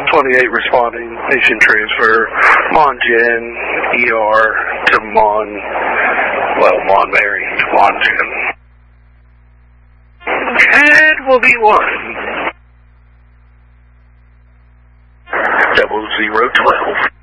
28 responding. Nation transfer. Mon Jen, ER to Mon Mary to Mon Jen. And will be 1. 0012.